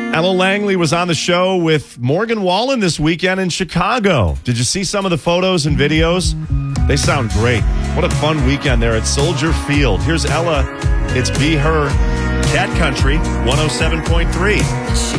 Ella Langley was on the show with Morgan Wallen this weekend in Chicago. Did you see some of the photos and videos? They sound great. What a fun weekend there at Soldier Field. Here's Ella. It's Be Her, Cat Country 107.3.